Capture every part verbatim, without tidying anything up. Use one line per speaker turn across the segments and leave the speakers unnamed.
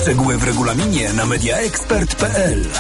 Szczegóły w regulaminie na media expert kropka p l.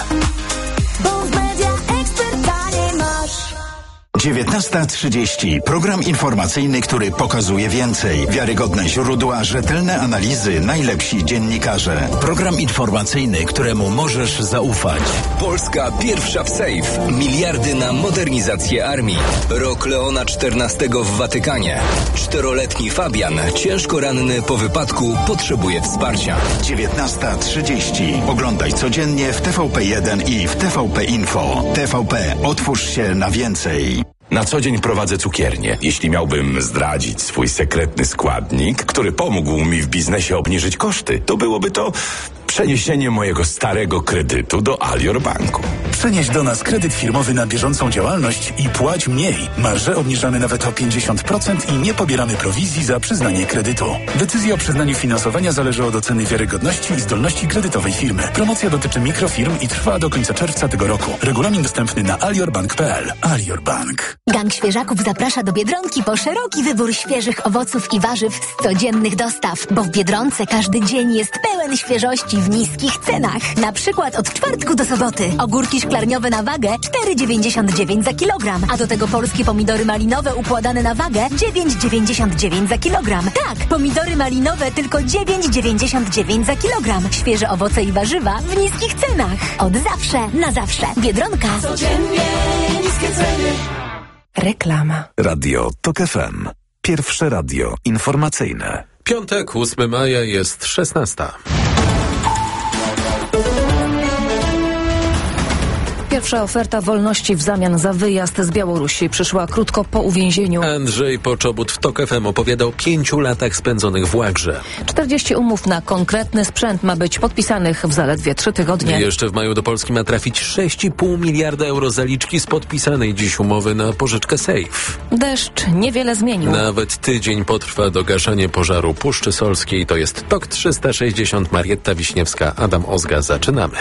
dziewiętnasta trzydzieści. Program informacyjny, który pokazuje więcej. Wiarygodne źródła, rzetelne analizy, najlepsi dziennikarze. Program informacyjny, któremu możesz zaufać.
Polska pierwsza w Safe. Miliardy na modernizację armii. Rok Leona czternastego w Watykanie. Czteroletni Fabian, ciężko ranny po wypadku, potrzebuje wsparcia.
dziewiętnasta trzydzieści. Oglądaj codziennie w T V P jeden i w T V P Info. T V P. Otwórz się na więcej.
Na co dzień prowadzę cukiernię. Jeśli miałbym zdradzić swój sekretny składnik, który pomógł mi w biznesie obniżyć koszty, to byłoby to przeniesienie mojego starego kredytu do Alior Banku.
Przenieś do nas kredyt firmowy na bieżącą działalność i płać mniej. Marże obniżamy nawet o pięćdziesiąt procent i nie pobieramy prowizji za przyznanie kredytu. Decyzja o przyznaniu finansowania zależy od oceny wiarygodności i zdolności kredytowej firmy. Promocja dotyczy mikrofirm i trwa do końca czerwca tego roku. Regulamin dostępny na aliorbank kropka p l. Alior Bank.
Gang Świeżaków zaprasza do Biedronki po szeroki wybór świeżych owoców i warzyw z codziennych dostaw, bo w Biedronce każdy dzień jest pełen świeżości w niskich cenach. Na przykład od czwartku do soboty. Ogórki szklarniowe na wagę cztery dziewięćdziesiąt dziewięć za kilogram, a do tego polskie pomidory malinowe układane na wagę dziewięć dziewięćdziesiąt dziewięć za kilogram. Tak, pomidory malinowe tylko dziewięć dziewięćdziesiąt dziewięć za kilogram. Świeże owoce i warzywa w niskich cenach. Od zawsze, na zawsze. Biedronka.
Codziennie niskie ceny.
Reklama.
Radio Tok F M. Pierwsze radio informacyjne.
Piątek, ósmego maja, jest szesnasta.
Pierwsza oferta wolności w zamian za wyjazd z Białorusi przyszła krótko po uwięzieniu.
Andrzej Poczobut w Tok F M opowiadał o pięciu latach spędzonych w łagrze.
czterdzieści umów na konkretny sprzęt ma być podpisanych w zaledwie trzy tygodnie.
Jeszcze w maju do Polski ma trafić sześć i pół miliarda euro zaliczki z podpisanej dziś umowy na pożyczkę Safe.
Deszcz niewiele zmienił.
Nawet tydzień potrwa dogaszanie pożaru Puszczy Solskiej. To jest Tok trzysta sześćdziesiąt. Marietta Wiśniewska, Adam Ozga. Zaczynamy.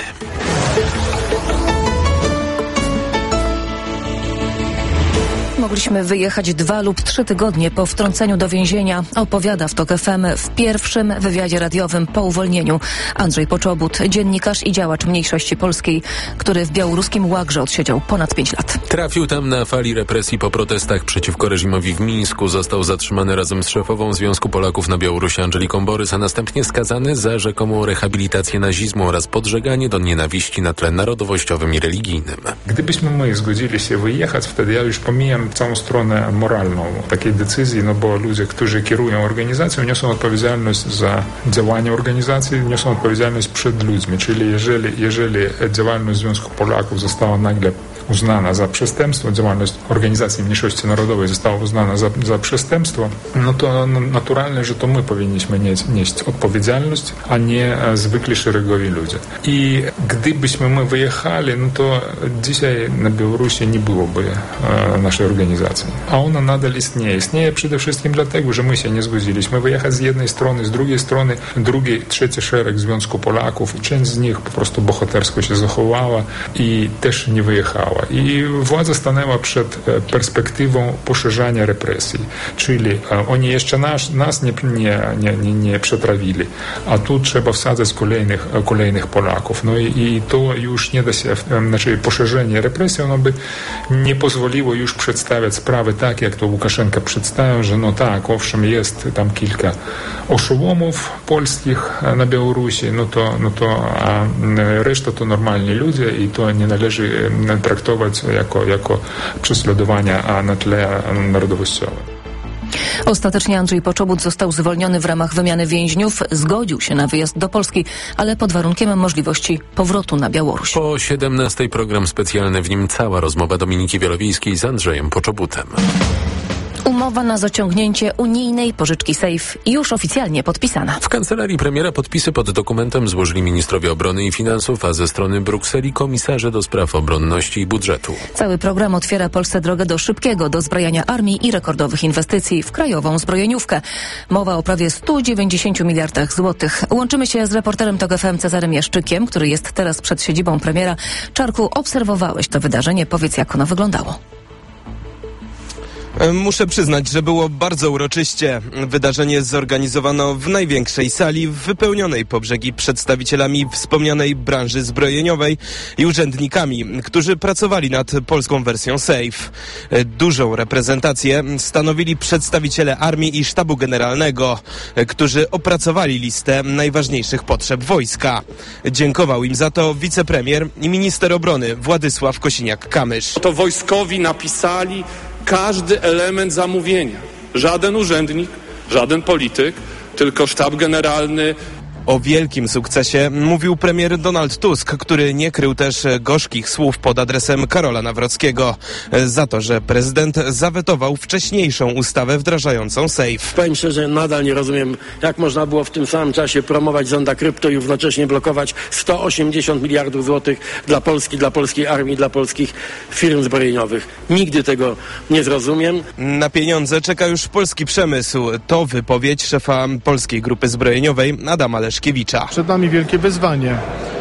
Mogliśmy wyjechać dwa lub trzy tygodnie po wtrąceniu do więzienia, opowiada w Tok F M w pierwszym wywiadzie radiowym po uwolnieniu Andrzej Poczobut, dziennikarz i działacz mniejszości polskiej, który w białoruskim łagrze odsiedział ponad pięć lat.
Trafił tam na fali represji po protestach przeciwko reżimowi w Mińsku. Został zatrzymany razem z szefową Związku Polaków na Białorusi Angeliką Borys, a następnie skazany za rzekomą rehabilitację nazizmu oraz podżeganie do nienawiści na tle narodowościowym i religijnym.
Gdybyśmy my zgodzili się wyjechać, wtedy ja już pomijam całą stronę moralną takiej decyzji, no bo ludzie, którzy kierują organizacją, niosą odpowiedzialność za działanie organizacji, niosą odpowiedzialność przed ludźmi, czyli jeżeli, jeżeli działalność Związku Polaków została nagle uznana za przestępstwo, działalność organizacji mniejszości narodowej została uznana za, za przestępstwo, no to naturalne, że to my powinniśmy nieść, nieść odpowiedzialność, a nie zwykli szeregowi ludzie. I gdybyśmy my wyjechali, no to dzisiaj na Białorusi nie byłoby e, naszej organizacji. A ona nadal istnieje. Istnieje przede wszystkim dlatego, że my się nie zgodziliśmy wyjechać z jednej strony, z drugiej strony drugi, trzeci szereg Związku Polaków i część z nich po prostu bohatersko się zachowała i też nie wyjechała. I władza stanęła przed perspektywą poszerzania represji, czyli oni jeszcze nas, nas nie, nie, nie, nie, nie przetrawili, a tu trzeba wsadzać kolejnych, kolejnych Polaków. No i, i to już nie da się, znaczy poszerzenie represji, ono by nie pozwoliło już przedstawiać sprawy tak, jak to Łukaszenka przedstawiał, że no tak, owszem, jest tam kilka oszołomów polskich na Białorusi, no to, no to a reszta to normalni ludzie i to nie należy traktować jako, jako prześladowania na tle narodowościowym.
Ostatecznie Andrzej Poczobut został zwolniony w ramach wymiany więźniów. Zgodził się na wyjazd do Polski, ale pod warunkiem możliwości powrotu na Białoruś.
Po siedemnastej program specjalny, w nim cała rozmowa Dominiki Wielowiejskiej z Andrzejem Poczobutem.
Umowa na zaciągnięcie unijnej pożyczki Safe już oficjalnie podpisana.
W kancelarii premiera podpisy pod dokumentem złożyli ministrowie obrony i finansów, a ze strony Brukseli komisarze do spraw obronności i budżetu.
Cały program otwiera Polsce drogę do szybkiego dozbrajania armii i rekordowych inwestycji w krajową zbrojeniówkę. Mowa o prawie stu dziewięćdziesięciu miliardach złotych. Łączymy się z reporterem Tok F M Cezarym Jaszczykiem, który jest teraz przed siedzibą premiera. Czarku, obserwowałeś to wydarzenie. Powiedz, jak ono wyglądało.
Muszę przyznać, że było bardzo uroczyście. Wydarzenie zorganizowano w największej sali, wypełnionej po brzegi przedstawicielami wspomnianej branży zbrojeniowej i urzędnikami, którzy pracowali nad polską wersją SAFE. Dużą reprezentację stanowili przedstawiciele armii i sztabu generalnego, którzy opracowali listę najważniejszych potrzeb wojska. Dziękował im za to wicepremier i minister obrony Władysław Kosiniak-Kamysz.
To wojskowi napisali każdy element zamówienia. Żaden urzędnik, żaden polityk, tylko sztab generalny.
O wielkim sukcesie mówił premier Donald Tusk, który nie krył też gorzkich słów pod adresem Karola Nawrockiego za to, że prezydent zawetował wcześniejszą ustawę wdrażającą SAFE.
Powiem szczerze, nadal nie rozumiem, jak można było w tym samym czasie promować zonda krypto i równocześnie blokować sto osiemdziesiąt miliardów złotych dla Polski, dla polskiej armii, dla polskich firm zbrojeniowych. Nigdy tego nie zrozumiem.
Na pieniądze czeka już polski przemysł. To wypowiedź szefa Polskiej Grupy Zbrojeniowej Adama Leszkiewicza.
Przed nami wielkie wyzwanie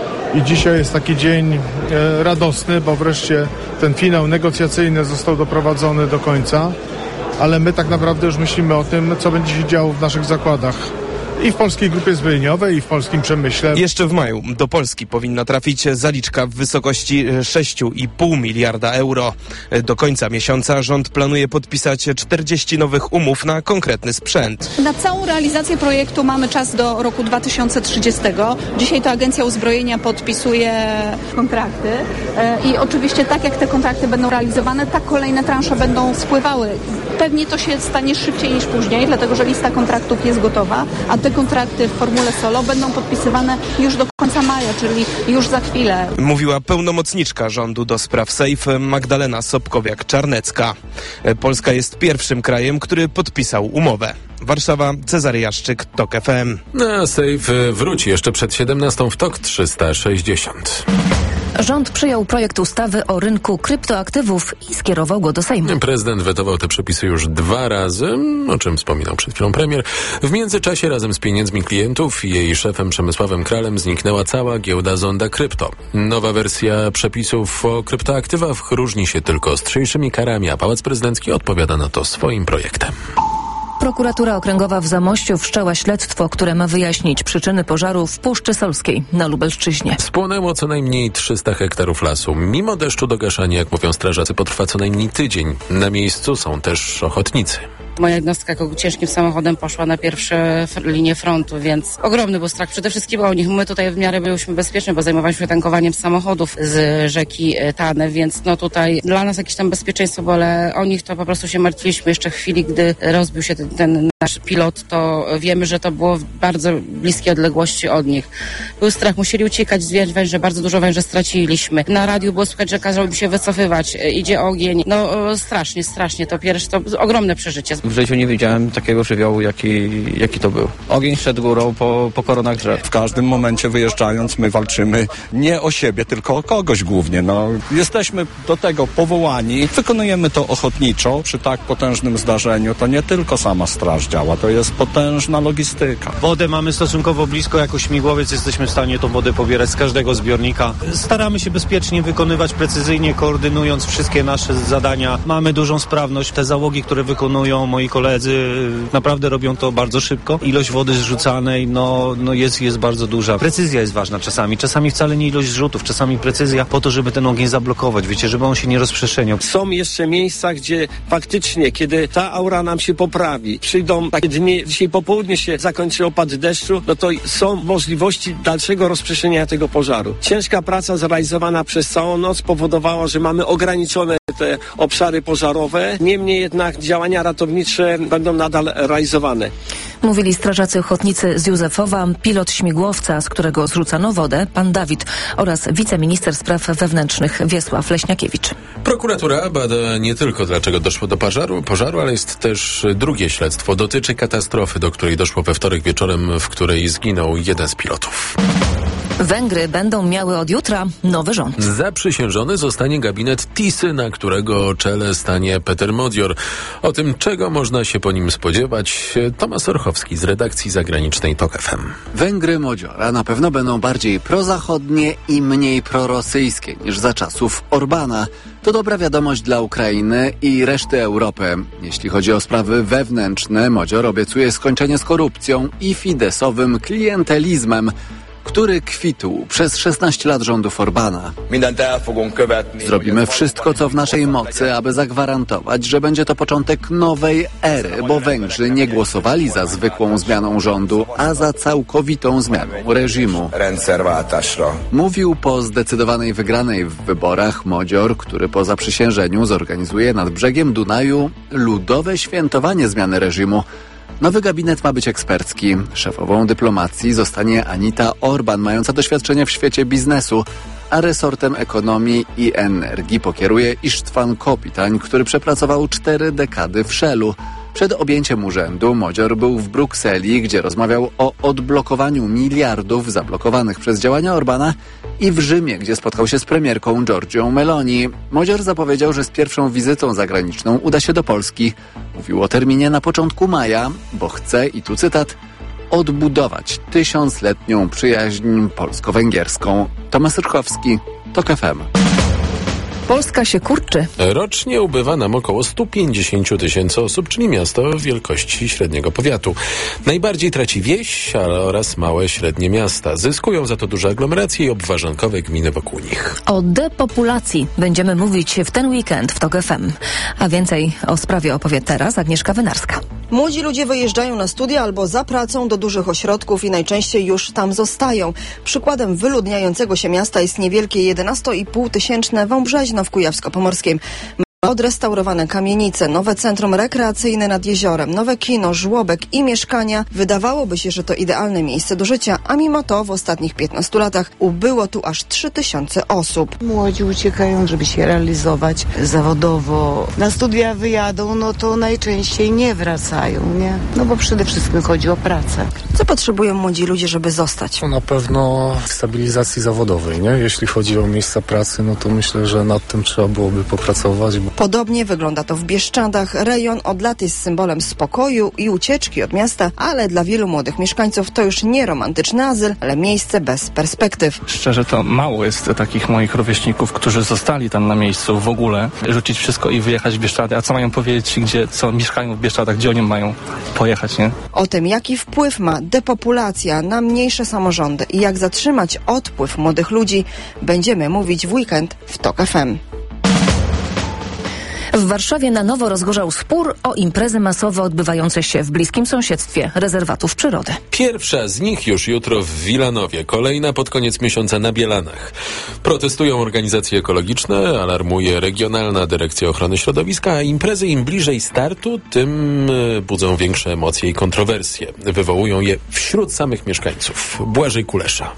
i dzisiaj jest taki dzień e, radosny, bo wreszcie ten finał negocjacyjny został doprowadzony do końca, ale my tak naprawdę już myślimy o tym, co będzie się działo w naszych zakładach. I w Polskiej Grupie Zbrojeniowej, i w polskim przemyśle.
Jeszcze w maju do Polski powinna trafić zaliczka w wysokości sześć i pół miliarda euro. Do końca miesiąca rząd planuje podpisać czterdzieści nowych umów na konkretny sprzęt.
Na całą realizację projektu mamy czas do roku dwa tysiące trzydziestego. Dzisiaj to Agencja Uzbrojenia podpisuje kontrakty i oczywiście tak jak te kontrakty będą realizowane, tak kolejne transze będą spływały. Pewnie to się stanie szybciej niż później, dlatego że lista kontraktów jest gotowa, a te kontrakty w formule solo będą podpisywane już do końca maja, czyli już za chwilę.
Mówiła pełnomocniczka rządu do spraw SAFE Magdalena Sobkowiak-Czarnecka. Polska jest pierwszym krajem, który podpisał umowę. Warszawa, Cezary Jaszczyk, TOK F M.
Na SAFE wróci jeszcze przed siedemnastą w TOK trzysta sześćdziesiąt.
Rząd przyjął projekt ustawy o rynku kryptoaktywów i skierował go do Sejmu.
Prezydent wetował te przepisy już dwa razy, o czym wspominał przed chwilą premier. W międzyczasie razem z pieniędzmi klientów i jej szefem Przemysławem Kralem zniknęła cała giełda Zonda Krypto. Nowa wersja przepisów o kryptoaktywach różni się tylko ostrzejszymi karami, a Pałac Prezydencki odpowiada na to swoim projektem.
Prokuratura Okręgowa w Zamościu wszczęła śledztwo, które ma wyjaśnić przyczyny pożaru w Puszczy Solskiej na Lubelszczyźnie.
Spłonęło co najmniej trzysta hektarów lasu. Mimo deszczu dogaszanie, jak mówią strażacy, potrwa co najmniej tydzień. Na miejscu są też ochotnicy.
Moja jednostka ciężkim samochodem poszła na pierwsze linię frontu, więc ogromny był strach. Przede wszystkim o nich. My tutaj w miarę byliśmy bezpieczni, bo zajmowaliśmy tankowaniem samochodów z rzeki Tane, więc no tutaj dla nas jakieś tam bezpieczeństwo, bo ale o nich to po prostu się martwiliśmy jeszcze w chwili, gdy rozbił się ten, ten nasz pilot, to wiemy, że to było w bardzo bliskiej odległości od nich. Był strach, musieli uciekać, zwijać węże, bardzo dużo węży straciliśmy. Na radiu było słychać, że każą im się wycofywać, idzie ogień. No strasznie, strasznie. To pierwsze, to ogromne przeżycie.
W życiu nie widziałem takiego żywiołu, jaki, jaki to był. Ogień szedł górą po, po koronach drzew.
W każdym momencie wyjeżdżając my walczymy nie o siebie, tylko o kogoś głównie. No, jesteśmy do tego powołani. Wykonujemy to ochotniczo przy tak potężnym zdarzeniu. To nie tylko sama straż działa, to jest potężna logistyka.
Wodę mamy stosunkowo blisko, jako śmigłowiec jesteśmy w stanie tą wodę pobierać z każdego zbiornika. Staramy się bezpiecznie wykonywać, precyzyjnie koordynując wszystkie nasze zadania. Mamy dużą sprawność. Te załogi, które wykonują moi koledzy, naprawdę robią to bardzo szybko. Ilość wody zrzucanej no, no jest, jest bardzo duża. Precyzja jest ważna czasami. Czasami wcale nie ilość zrzutów, czasami precyzja po to, żeby ten ogień zablokować, wiecie, żeby on się nie rozprzestrzeniał.
Są jeszcze miejsca, gdzie faktycznie, kiedy ta aura nam się poprawi, przyjdą takie dni, dzisiaj po południu się zakończy opad deszczu, no to są możliwości dalszego rozprzestrzeniania tego pożaru. Ciężka praca zrealizowana przez całą noc powodowała, że mamy ograniczone te obszary pożarowe. Niemniej jednak działania ratownicze będą nadal realizowane.
Mówili strażacy ochotnicy z Józefowa, pilot śmigłowca, z którego zrzucano wodę, pan Dawid oraz wiceminister spraw wewnętrznych Wiesław Leśniakiewicz.
Prokuratura bada nie tylko dlaczego doszło do pożaru, pożaru, ale jest też drugie śledztwo. Dotyczy katastrofy, do której doszło we wtorek wieczorem, w której zginął jeden z pilotów.
Węgry będą miały od jutra nowy rząd.
Zaprzysiężony zostanie gabinet Tisy, na którego czele stanie Peter Modior. O tym, czego można się po nim spodziewać, Tomasz Orchowski z redakcji zagranicznej Tok F M.
Węgry Modiora na pewno będą bardziej prozachodnie i mniej prorosyjskie niż za czasów Orbana. To dobra wiadomość dla Ukrainy i reszty Europy. Jeśli chodzi o sprawy wewnętrzne, Modior obiecuje skończenie z korupcją i fidesowym klientelizmem, który kwitł przez szesnaście lat rządów Orbana. Zrobimy wszystko, co w naszej mocy, aby zagwarantować, że będzie to początek nowej ery, bo Węgrzy nie głosowali za zwykłą zmianą rządu, a za całkowitą zmianą reżimu. Mówił po zdecydowanej wygranej w wyborach Modior, który po zaprzysiężeniu zorganizuje nad brzegiem Dunaju ludowe świętowanie zmiany reżimu. Nowy gabinet ma być ekspercki. Szefową dyplomacji zostanie Anita Orban, mająca doświadczenie w świecie biznesu, a resortem ekonomii i energii pokieruje Istvan Kopitań, który przepracował cztery dekady w Shellu. Przed objęciem urzędu Modior był w Brukseli, gdzie rozmawiał o odblokowaniu miliardów zablokowanych przez działania Orbana, i w Rzymie, gdzie spotkał się z premierką Giorgią Meloni. Modior zapowiedział, że z pierwszą wizytą zagraniczną uda się do Polski. Mówił o terminie na początku maja, bo chce, i tu cytat, odbudować tysiącletnią przyjaźń polsko-węgierską. Tomasz Orchowski, Tok F M.
Polska się kurczy.
Rocznie ubywa nam około sto pięćdziesiąt tysięcy osób, czyli miasto wielkości średniego powiatu. Najbardziej traci wieś oraz małe, średnie miasta. Zyskują za to duże aglomeracje i obwarzankowe gminy wokół nich.
O depopulacji będziemy mówić w ten weekend w Tok F M. A więcej o sprawie opowie teraz Agnieszka Wynarska.
Młodzi ludzie wyjeżdżają na studia albo za pracą do dużych ośrodków i najczęściej już tam zostają. Przykładem wyludniającego się miasta jest niewielkie jedenasto i pół tysięczne Wąbrzeźno w Kujawsko-Pomorskim. Odrestaurowane kamienice, nowe centrum rekreacyjne nad jeziorem, nowe kino, żłobek i mieszkania. Wydawałoby się, że to idealne miejsce do życia, a mimo to w ostatnich piętnastu latach ubyło tu aż trzy tysiące osób.
Młodzi uciekają, żeby się realizować zawodowo. Na studia wyjadą, no to najczęściej nie wracają, nie? No bo przede wszystkim chodzi o pracę.
Co potrzebują młodzi ludzie, żeby zostać?
Na pewno stabilizacji zawodowej, nie? Jeśli chodzi o miejsca pracy, no to myślę, że nad tym trzeba byłoby popracować.
Podobnie wygląda to w Bieszczadach. Rejon od lat jest symbolem spokoju i ucieczki od miasta, ale dla wielu młodych mieszkańców to już nie romantyczny azyl, ale miejsce bez perspektyw.
Szczerze to mało jest takich moich rówieśników, którzy zostali tam na miejscu w ogóle. Rzucić wszystko i wyjechać w Bieszczady. A co mają powiedzieć, gdzie, co mieszkają w Bieszczadach, gdzie oni mają pojechać, nie?
O tym, jaki wpływ ma depopulacja na mniejsze samorządy i jak zatrzymać odpływ młodych ludzi, będziemy mówić w weekend w Tok F M.
W Warszawie na nowo rozgorzał spór o imprezy masowe odbywające się w bliskim sąsiedztwie rezerwatów przyrody.
Pierwsza z nich już jutro w Wilanowie, kolejna pod koniec miesiąca na Bielanach. Protestują organizacje ekologiczne, alarmuje Regionalna Dyrekcja Ochrony Środowiska, a imprezy im bliżej startu, tym budzą większe emocje i kontrowersje. Wywołują je wśród samych mieszkańców. Błażej Kulesza.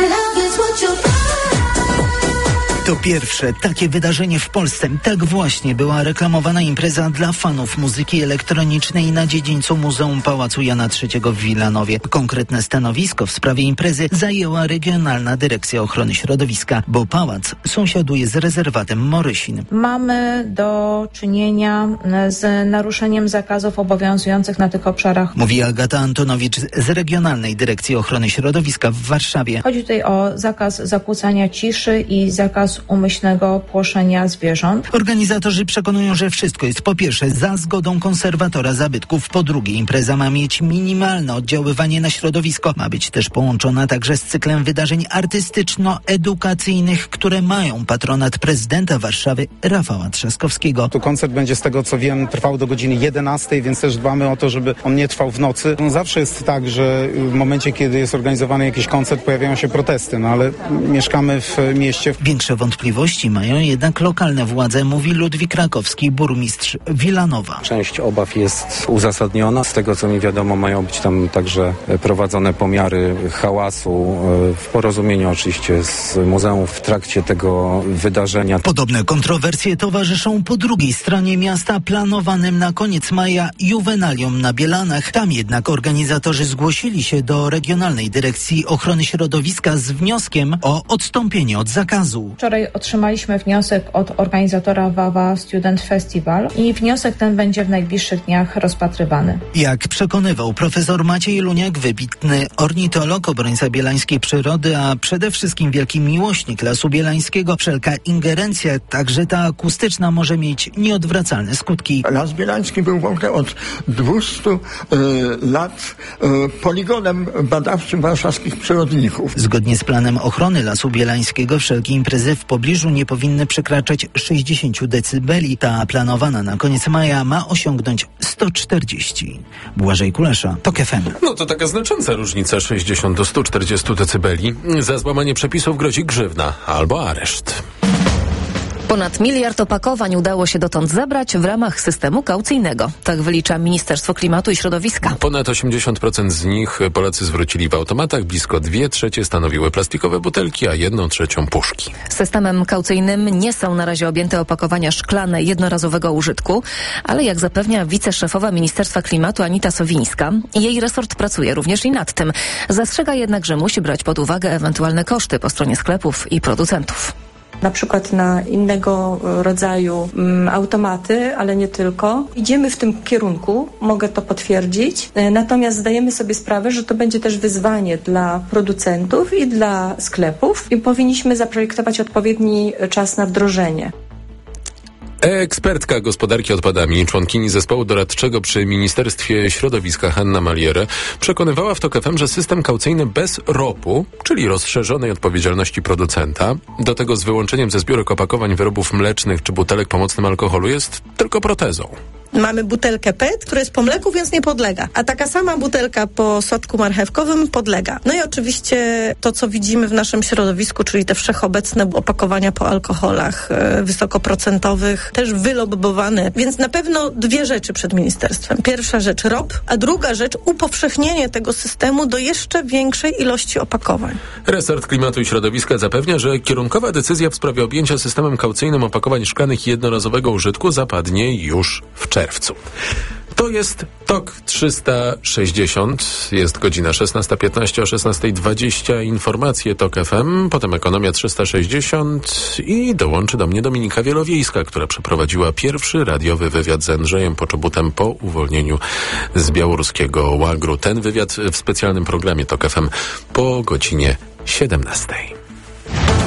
To pierwsze takie wydarzenie w Polsce. Tak właśnie była reklamowana impreza dla fanów muzyki elektronicznej na dziedzińcu Muzeum Pałacu Jana trzeciego w Wilanowie. Konkretne stanowisko w sprawie imprezy zajęła Regionalna Dyrekcja Ochrony Środowiska, bo pałac sąsiaduje z rezerwatem Morysin.
Mamy do czynienia z naruszeniem zakazów obowiązujących na tych obszarach.
Mówi Agata Antonowicz z Regionalnej Dyrekcji Ochrony Środowiska w Warszawie.
Chodzi tutaj o zakaz zakłócania ciszy i zakaz umyślnego płoszenia zwierząt.
Organizatorzy przekonują, że wszystko jest po pierwsze za zgodą konserwatora zabytków, po drugie impreza ma mieć minimalne oddziaływanie na środowisko. Ma być też połączona także z cyklem wydarzeń artystyczno-edukacyjnych, które mają patronat prezydenta Warszawy Rafała Trzaskowskiego.
Tu koncert będzie, z tego co wiem, trwał do godziny jedenastej, więc też dbamy o to, żeby on nie trwał w nocy. No zawsze jest tak, że w momencie, kiedy jest organizowany jakiś koncert, pojawiają się protesty, no ale mieszkamy w mieście.
Większe Wątpliwości mają jednak lokalne władze, mówi Ludwik Krakowski, burmistrz Wilanowa.
Część obaw jest uzasadniona. Z tego, co mi wiadomo, mają być tam także prowadzone pomiary hałasu w porozumieniu oczywiście z muzeum w trakcie tego wydarzenia.
Podobne kontrowersje towarzyszą po drugiej stronie miasta planowanym na koniec maja juwenaliom na Bielanach. Tam jednak organizatorzy zgłosili się do Regionalnej Dyrekcji Ochrony Środowiska z wnioskiem o odstąpienie od zakazu.
Wczoraj otrzymaliśmy wniosek od organizatora Wawa Student Festival i wniosek ten będzie w najbliższych dniach rozpatrywany.
Jak przekonywał profesor Maciej Luniak, wybitny ornitolog, obrońca bielańskiej przyrody, a przede wszystkim wielki miłośnik Lasu Bielańskiego, wszelka ingerencja, także ta akustyczna, może mieć nieodwracalne skutki.
Las Bielański był w ogóle od dwustu y, lat y, poligonem badawczym warszawskich przyrodników.
Zgodnie z planem ochrony Lasu Bielańskiego wszelkie imprezy w pobliżu nie powinny przekraczać sześćdziesiąt decybeli. Ta planowana na koniec maja ma osiągnąć sto czterdzieści. Błażej Kulesza, TOK F M.
No to taka znacząca różnica, sześćdziesiąt do stu czterdziestu decybeli. Za złamanie przepisów grozi grzywna albo areszt.
Ponad miliard opakowań udało się dotąd zebrać w ramach systemu kaucyjnego. Tak wylicza Ministerstwo Klimatu i Środowiska.
Ponad osiemdziesiąt procent z nich Polacy zwrócili w automatach, blisko dwie trzecie stanowiły plastikowe butelki, a jedną trzecią puszki.
Systemem kaucyjnym nie są na razie objęte opakowania szklane jednorazowego użytku, ale jak zapewnia wiceszefowa Ministerstwa Klimatu Anita Sowińska, jej resort pracuje również i nad tym. Zastrzega jednak, że musi brać pod uwagę ewentualne koszty po stronie sklepów i producentów.
Na przykład na innego rodzaju um, automaty, ale nie tylko. Idziemy w tym kierunku, mogę to potwierdzić. Natomiast zdajemy sobie sprawę, że to będzie też wyzwanie dla producentów i dla sklepów i powinniśmy zaprojektować odpowiedni czas na wdrożenie.
Ekspertka gospodarki odpadami, członkini zespołu doradczego przy Ministerstwie Środowiska Hanna Maliere przekonywała w TOK F M, że system kaucyjny bez R O P-u, czyli rozszerzonej odpowiedzialności producenta, do tego z wyłączeniem ze zbiórek opakowań wyrobów mlecznych czy butelek pomocnym alkoholu, jest tylko protezą.
Mamy butelkę P E T, która jest po mleku, więc nie podlega. A taka sama butelka po sodku marchewkowym podlega. No i oczywiście to, co widzimy w naszym środowisku, czyli te wszechobecne opakowania po alkoholach e, wysokoprocentowych, też wylobbowane. Więc na pewno dwie rzeczy przed ministerstwem. Pierwsza rzecz R O P, a druga rzecz upowszechnienie tego systemu do jeszcze większej ilości opakowań.
Resort Klimatu i Środowiska zapewnia, że kierunkowa decyzja w sprawie objęcia systemem kaucyjnym opakowań szklanych jednorazowego użytku zapadnie już w czerwcu. To jest TOK trzysta sześćdziesiąt. Jest godzina szesnasta piętnaście, o szesnasta dwadzieścia informacje TOK F M, potem Ekonomia trzysta sześćdziesiąt i dołączy do mnie Dominika Wielowiejska, która przeprowadziła pierwszy radiowy wywiad z Andrzejem Poczobutem po uwolnieniu z białoruskiego łagru. Ten wywiad w specjalnym programie TOK F M po godzinie siedemnastej.